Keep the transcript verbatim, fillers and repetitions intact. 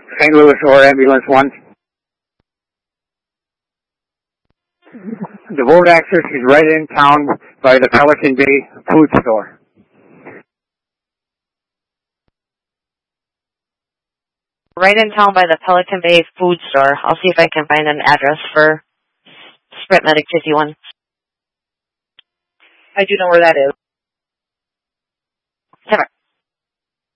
Saint Louis or Ambulance one. The vote access is right in town by the Pelican Bay food store. Right in town by the Pelican Bay food store. I'll see if I can find an address for Sprint Medic fifty-one. I do know where that is. Never.